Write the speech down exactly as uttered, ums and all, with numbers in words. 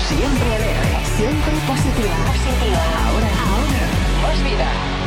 Siempre alegre. Siempre positiva. Positiva. Ahora, ahora. Más vida.